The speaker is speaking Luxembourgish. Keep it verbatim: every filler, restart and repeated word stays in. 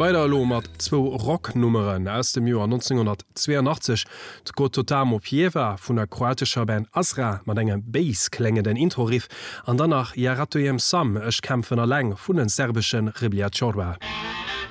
Weiter lo mat zwo Rocknummeren aus dem Joar neunzehnhundertzweiundachtzig go Total Pieva vun der kroatischer Band Asra mat engem Bass klenge den Introriff an danach Ja Ratujem Sam ech kämpfen erläng vun den serbischen Rebija Čorba.